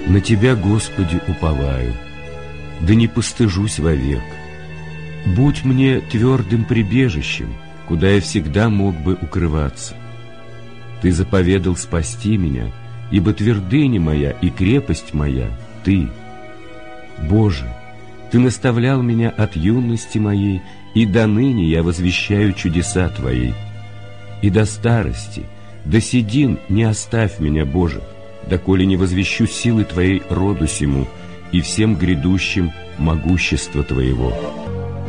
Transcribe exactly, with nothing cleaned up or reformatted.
На Тебя, Господи, уповаю, да не постыжусь вовек. Будь мне твердым прибежищем, куда я всегда мог бы укрываться. Ты заповедал спасти меня, ибо твердыня моя и крепость моя — Ты. Боже, Ты наставлял меня от юности моей, и до ныне я возвещаю чудеса Твои. И до старости, до седин не оставь меня, Боже, доколе не возвещу силы Твоей роду сему и всем грядущим могущества Твоего.